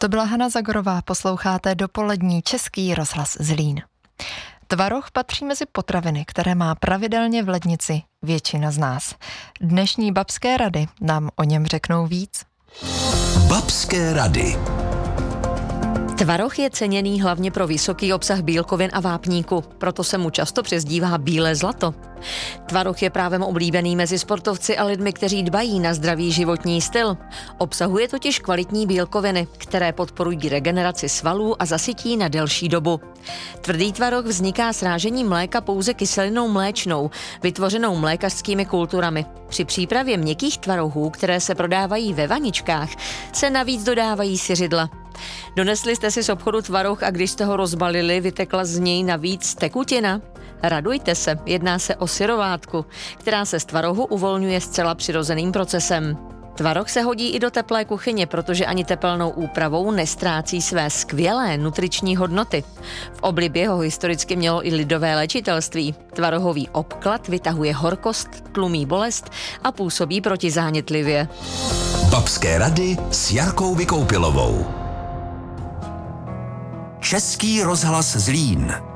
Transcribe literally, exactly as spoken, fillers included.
To byla Hana Zagorová, posloucháte dopolední Český rozhlas Zlín. Tvaroh patří mezi potraviny, které má pravidelně v lednici většina z nás. Dnešní babské rady nám o něm řeknou víc. Babské rady. Tvaroh je ceněný hlavně pro vysoký obsah bílkovin a vápníku, proto se mu často přezdívá bílé zlato. Tvaroh je právem oblíbený mezi sportovci a lidmi, kteří dbají na zdravý životní styl. Obsahuje totiž kvalitní bílkoviny, které podporují regeneraci svalů a zasytí na delší dobu. Tvrdý tvaroh vzniká srážením mléka pouze kyselinou mléčnou, vytvořenou mlékařskými kulturami. Při přípravě měkkých tvarohů, které se prodávají ve vaničkách, se navíc dodávají siřidla. Donesli jste si z obchodu tvaroh a když jste ho rozbalili, vytekla z něj navíc tekutina? Radujte se, jedná se o syrovátku, která se z tvarohu uvolňuje zcela přirozeným procesem. Tvaroh se hodí i do teplé kuchyně, protože ani tepelnou úpravou nestrácí své skvělé nutriční hodnoty. V oblibě ho historicky mělo i lidové léčitelství. Tvarohový obklad vytahuje horkost, tlumí bolest a působí protizánětlivě. Babské rady s Jarkou Vykoupilovou. Český rozhlas Zlín.